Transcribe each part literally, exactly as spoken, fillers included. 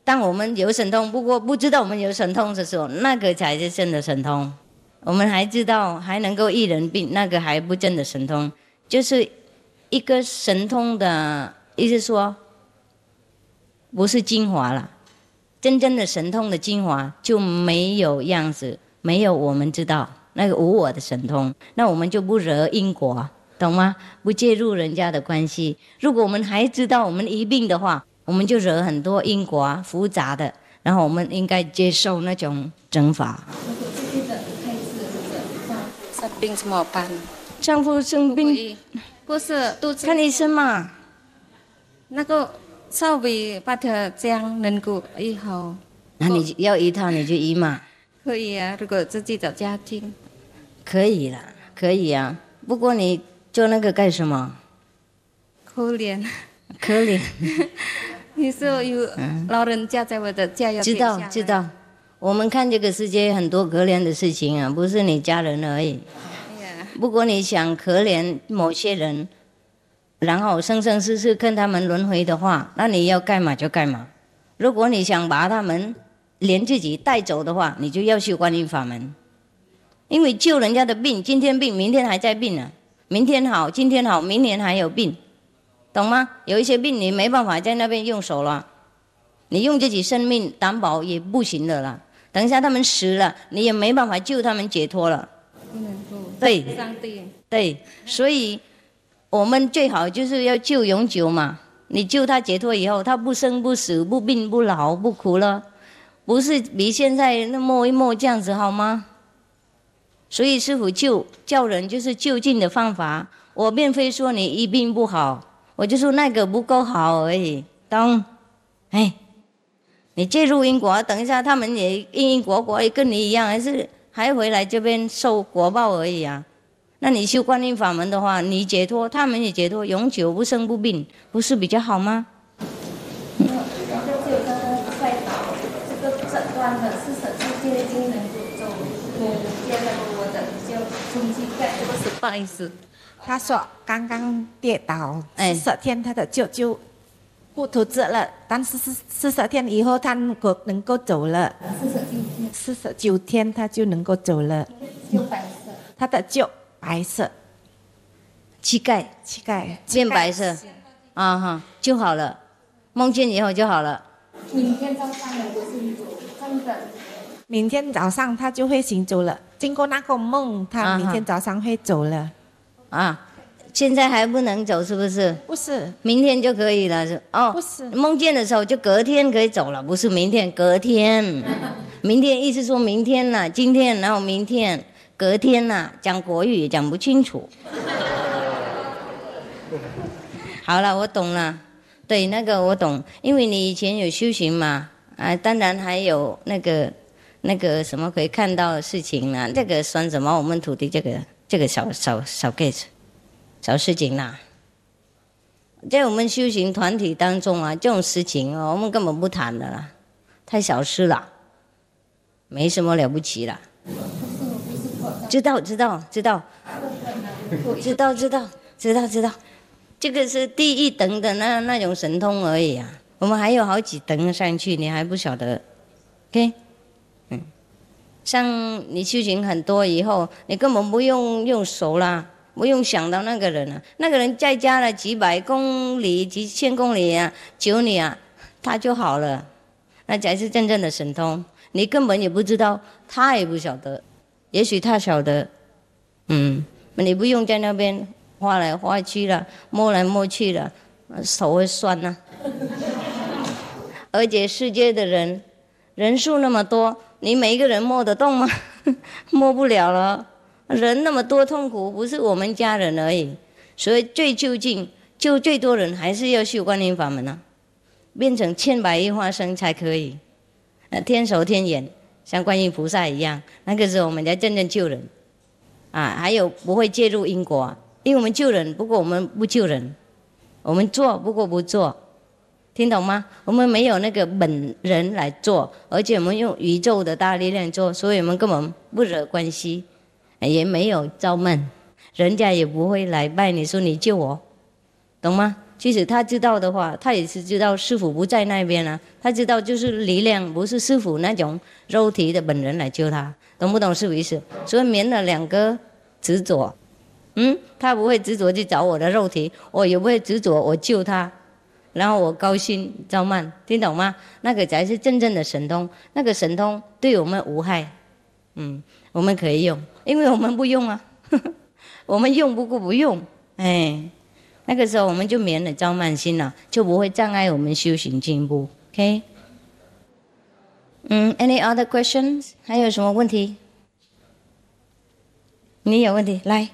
当我们有神通，不过不知道我们有神通的时候，那个才是真的神通。我们还知道还能够医人病，那个还不真的神通。就是一个神通的意思说，不是精华了。真正的神通的精华就没有样子，没有我们知道那个无我的神通，那我们就不惹因果，懂吗？不介入人家的关系。如果我们还知道我们一病的话，我们就惹很多因果啊，复杂的，然后我们应该接受那种惩罚。 生病怎么办？ 丈夫生病， 不是肚子看医生嘛。 那个稍微把它这样能够医好。 那你要医他，你就医嘛。 可以啊，如果自己找家庭。 可以啦，可以啊。不过你做那个干什么？ 可怜。 可怜。 你说有老人家在我的家要知道知道，我们看这个世界很多可怜的事情啊，不是你家人而已。不过你想可怜某些人，然后生生世世跟他们轮回的话，那你要干嘛就干嘛。如果你想把他们连自己带走的话，你就要修观音法门。因为救人家的病，今天病明天还在病呢、啊，明天好今天好明年还有病，懂吗？有一些病你没办法在那边用手了，你用自己生命担保也不行的了。等一下他们死了，你也没办法救他们解脱了。对对，所以我们最好就是要救永久嘛。你救他解脱以后，他不生不死，不病不老不苦了，不是比现在那摸一摸这样子好吗？所以师父救教人就是就近的方法。我并非说你一病不好，我就说那个不够好而已。懂？哎，你介入因果，等一下他们也因因果果也跟你一样，还是还回来这边受果报而已啊。那你修观音法门的话，你解脱，他们也解脱，永久不生不病，不是比较好吗？ 嗯、这个快倒，这个诊断的是手机已经能够走，我接了我的就中气盖，这个是不好意思。 他说刚刚跌倒四十天，他的舅舅不吐治了，但是是四十天以后他能够能够走了。 四十九天， 四十九天他就能够走了。 就白色， 他的舅白色， 膝盖膝盖变白色，啊哈就好了，梦见以后就好了。 明天早上能够行走，真的。 明天早上他就会行走了。经过那个梦，他明天早上会走了。 啊，现在还不能走是不是？ 不是， 明天就可以了是哦。 不是， 梦见的时候就隔天可以走了，不是明天，隔天。明天意思说明天了，今天然后明天，隔天了，讲国语也讲不清楚。好了，我懂了。对，那个我懂，因为你以前有修行嘛，啊，当然还有那个那个什么可以看到的事情啦。这个算什么？我们土地这个这个小小小 case， 小事情啦。在我们修行团体当中啊，这种事情哦，我们根本不谈的啦，太小事了，没什么了不起啦。知道知道知道，知道知道知道知道。这个是第一等的那那种神通而已啊，我们还有好几等上去，你还不晓得 ，OK？ 嗯，像你修行很多以后，你根本不用用手啦，不用想到那个人啊，那个人在家了几百公里、几千公里啊，求你啊，他就好了，那才是真正的神通。你根本也不知道，他也不晓得，也许他晓得，嗯，你不用在那边。画来画去了，摸来摸去了，手会酸呐、啊。而且世界的人人数那么多，你每一个人摸得动吗？摸不了了。人那么多痛苦，不是我们家人而已。所以最究竟救最多人，还是要修观音法门啊，变成千百亿化身才可以。天手天眼，像观音菩萨一样，那个时候我们才真正救人啊。还有不会介入因果、啊。因为我们救人，不过我们不救人，我们做不过不做，听懂吗？我们没有那个本人来做，而且我们用宇宙的大力量做，所以我们根本不惹关系，也没有招闷，人家也不会来拜你说你救我，懂吗？ 其实他知道的话，他也是知道师父不在那边啊，他知道就是力量不是师父那种肉体的本人来救他，懂不懂师父意思？所以免了两个执着，嗯，他不会执着去找我的肉体，我也不会执着我救他，然后我高兴照慢，听懂吗？那个才是真正的神通，那个神通对我们无害，嗯，我们可以用，因为我们不用啊，呵呵，我们用不过不用，哎。那个时候我们就免了照慢心了，就不会障碍我们修行进步。OK， 嗯 ，Any other questions？ 还有什么问题？你有问题来。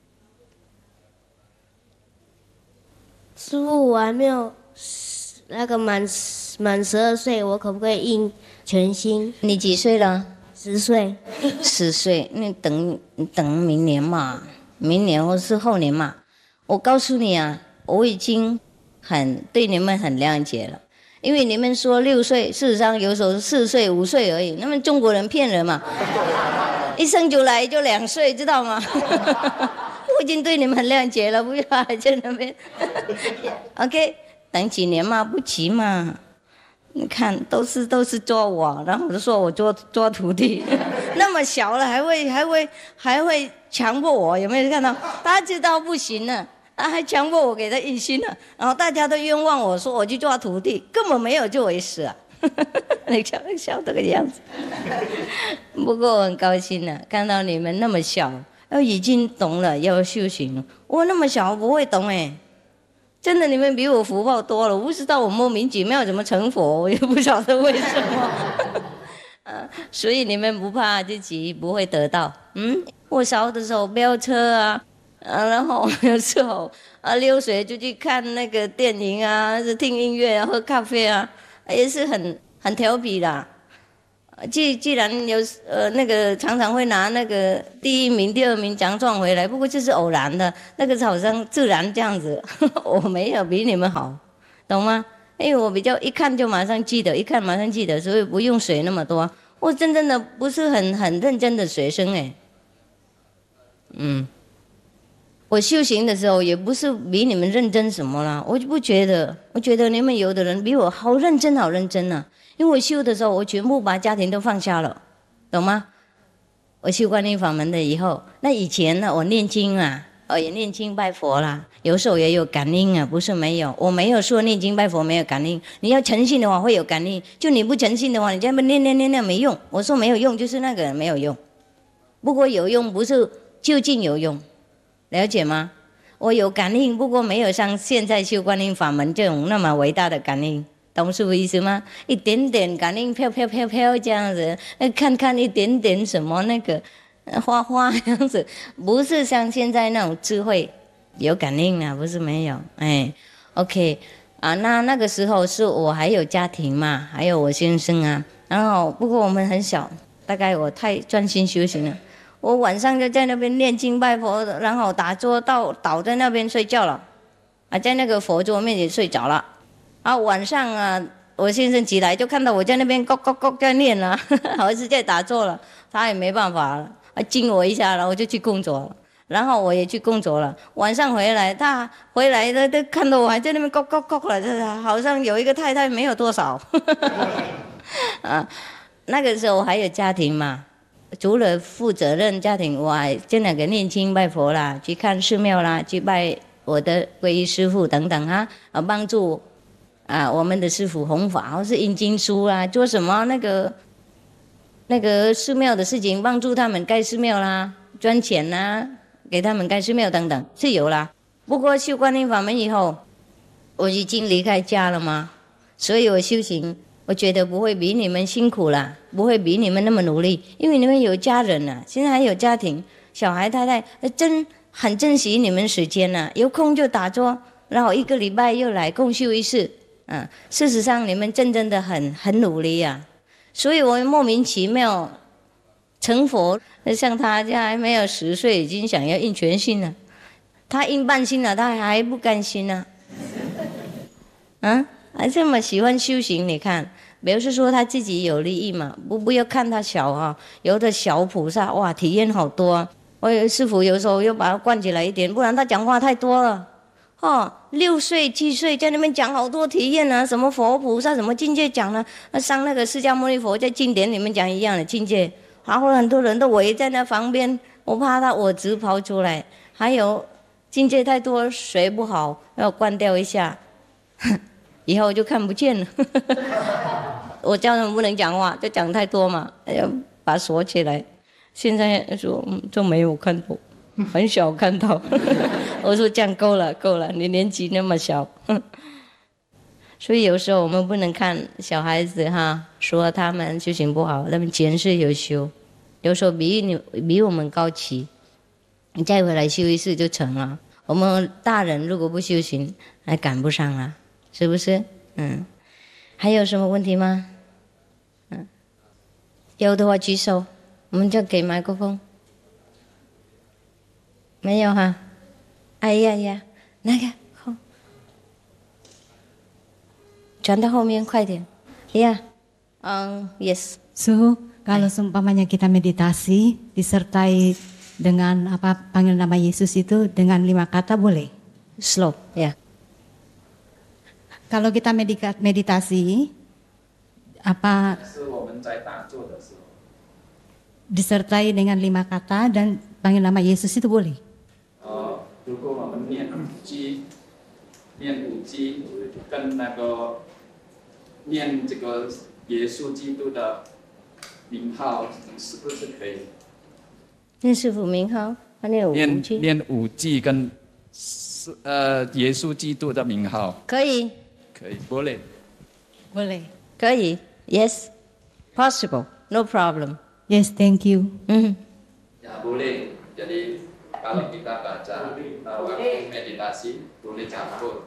师父，我还没有那个满满十二岁，我可不可以印全心？ 你几岁了？ 十岁。 十岁，那等等明年嘛，明年或是后年嘛。我告诉你啊，我已经很对你们很谅解了，因为你们说六岁，事实上有时候是四岁、五岁而已。那么中国人骗人嘛，一生就来就两岁，知道吗？我已经对你们很谅解了，不要还在那边。OK， 等几年嘛，不急嘛。你看，都是都是抓我，然后我就说我抓抓徒弟，那么小了还会还会还会强迫我，有没有看到？他知道不行了。他还强迫我给他印心了，然后大家都冤枉我说我去抓徒弟，根本没有这回事啊！你笑笑这个样子。不过我很高兴了、啊，看到你们那么小，要已经懂了要修行了。我那么小不会懂哎，真的你们比我福报多了。我不知道我莫名其妙怎么成佛，我也不晓得为什么。啊，所以你们不怕自己不会得到。嗯，我小的时候飙车啊。啊，然后有时候啊溜水就去看那个电影啊，是听音乐啊，喝咖啡啊，也是很很调皮的。既既然有呃那个常常会拿那个第一名、第二名奖状回来，不过这是偶然的，那个是好像自然这样子。我没有比你们好，懂吗？因为我比较一看就马上记得，一看马上记得，所以不用水那么多。我真正的不是很很认真的学生哎，嗯。我修行的时候也不是比你们认真什么啦，我就不觉得，我觉得你们有的人比我好认真好认真啊，因为我修的时候我全部把家庭都放下了，懂吗？我修观音法门的以后，那以前呢我念经啊，我也念经拜佛啦，有时候也有感应啊，不是没有，我没有说念经拜佛没有感应，你要诚信的话会有感应，就你不诚信的话，你这样念念念念没用，我说没有用就是那个人没有用，不过有用不是究竟有用。了解吗？我有感应，不过没有像现在修观音法门这种那么伟大的感应，懂师父意思吗？一点点感应飘飘飘飘这样子，看看一点点什么那个花花这样子，不是像现在那种智慧有感应啊，不是没有。哎 ，OK 啊，那那个时候是我还有家庭嘛，还有我先生啊，然后不过我们很小，大概我太专心修行了。我晚上就在那边念经拜佛，然后打坐到倒在那边睡觉了，啊，在那个佛桌面前睡着了。啊，晚上啊，我先生起来就看到我在那边咕咕咕在念了，儿子在打坐了，他也没办法了，啊，惊我一下，然后我就去工作了，然后我也去工作了。晚上回来，他回来的都看到我还在那边咕咕咕了，好像有一个太太没有多少。啊，那个时候我还有家庭嘛。除了负责任家庭，我还真的给念经拜佛啦，去看寺庙啦，去拜我的皈依师父等等啊，啊帮助啊我们的师父弘法，或是印经书啊，做什么那个那个寺庙的事情，帮助他们盖寺庙啦，赚钱啦，给他们盖寺庙等等是有啦。不过修观音法门以后，我已经离开家了嘛，所以我修行。我觉得不会比你们辛苦啦，不会比你们那么努力，因为你们有家人啊，现在还有家庭，小孩太太，真很珍惜你们时间啊，有空就打坐，然后一个礼拜又来共修一次，嗯，事实上你们真正的很很努力啊，所以我莫名其妙成佛，像他家还没有十岁，已经想要印全心了，他印半心了，他还不甘心呢、啊，嗯。还这么喜欢修行，你看，表示说他自己有利益嘛，不不要看他小啊，有的小菩萨哇，体验好多、啊。我有师父有时候又把他关起来一点，不然他讲话太多了， 哦，六岁七岁在那边讲好多体验啊，什么佛菩萨什么境界讲了、啊，上那个释迦牟尼佛在经典里面讲一样的境界，然后很多人都围在那旁边，我怕他我直跑出来。还有境界太多，水不好，要关掉一下，以后就看不见了。我叫他们不能讲话，就讲太多嘛，要把它锁起来。现在说嗯，就没有看到。很小看到，我说这样够了够了，你年纪那么小，所以有时候我们不能看小孩子哈，说他们修行不好，他们前世有修，有时候比你比我们高级，你再回来修一次就成了。我们大人如果不修行，还赶不上了，是不是？嗯，还有什么问题吗？嗯，有的话举手，我们就给麦克风。没有哈，哎呀呀，那个后，转到后面快点，呀，嗯 ，yes。 Suhu, kalau seumpamanya kita meditasi disertai dengan apa panggil nama Yesus itu dengan lima kata boleh? Slow, ya. Kalau kita meditasi apa disertai dengan lima kata dan panggil nama Yesus itu boleh? 如果我们念五句，念五句，跟那个念这个耶稣基督的名号，是不是可以？ 念师父名号，还念五句。 念念五句跟呃耶稣基督的名号。 可以。 可以 ，boleh。 boleh。 可以 ，yes， possible， no problem。 Yes, thank you。 嗯。 Ya boleh. Jadi kalau kita baca waktu meditasi boleh campur.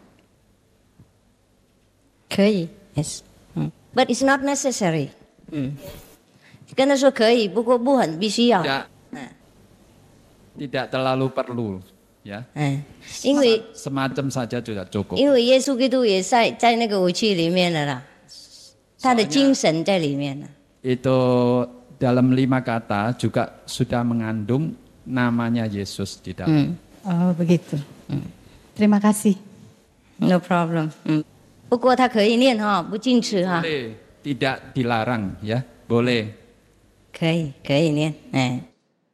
可以 ，yes， 嗯 ，but it's not necessary， 嗯，跟他说可以，不过不很必须要， tidak, 嗯 tidak terlalu perlu， ya， 嗯，因为 semacam saja sudah cukup， 因为耶稣基督也在在那个武器里面了啦，他的精神在里面了。 Itu dalam lima kata juga sudah mengandung namanya Yesus di dalam. Hmm. Oh begitu. Hmm. Terima kasih. No problem. 嗯，不过他可以念哈，不禁止哈。 Boleh, tidak dilarang ya, boleh. 可以，可以念，哎。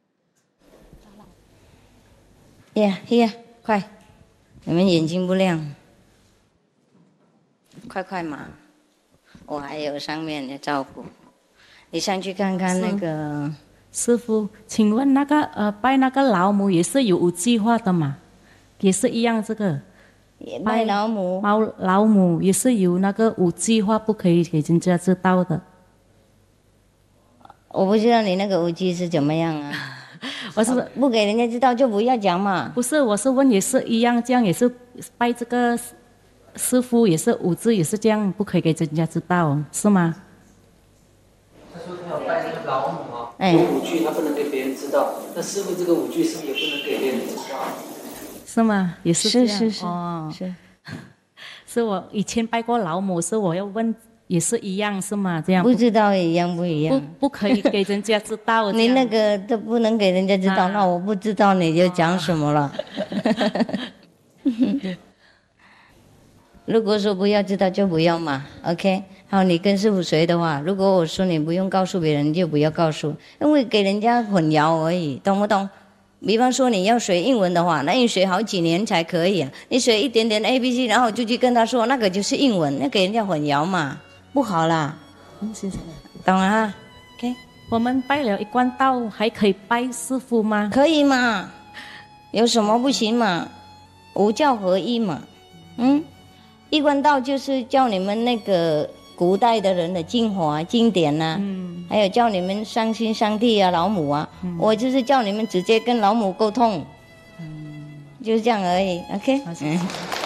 呀呀，快！你们眼睛不亮，快快嘛！我还有上面的照顾，你上去看看那个。 师傅，请问那个呃拜那个老母也是有五句话的嘛？也是一样这个。 拜老母。 老老母也是有那个五句话不可以给人家知道的。 我不知道你那个五句是怎么样啊？我是不给人家知道就不要讲嘛。 不是，我是问也是一样，这样也是拜这个师傅也是五句也是这样，不可以给人家知道，是吗？ 他说他要拜那个老母啊， 哎、 有五句他不能给别人知道，那师傅这个五句是不是也不能给别人知道？ 是吗？也是这样。 是是是哦， 是。 是我以前拜过老母，是我要问也是一样是吗？这样不知道一样不一样？ 不不可以给人家知道。 你那个都不能给人家知道，啊、那我不知道你就讲什么了。如果说不要知道就不要嘛 ，OK。好，你跟师父学的话，如果我说你不用告诉别人，就不要告诉，因为给人家混淆而已，懂不懂？比方说你要学英文的话，那你学好几年才可以啊。你学一点点 A B C， 然后就去跟他说那个就是英文，那给人家混淆嘛，不好啦。 嗯，谢谢。 懂了哈 ？OK。 我们拜了一贯道，还可以拜师父吗？ 可以嘛，有什么不行嘛？五教合一嘛，嗯，一贯道就是教你们那个古代的人的精华经典呐、啊，嗯，还有教你们上心上帝啊、老母啊，嗯、我就是叫你们直接跟老母沟通，嗯，就是这样而已 ，OK， 嗯。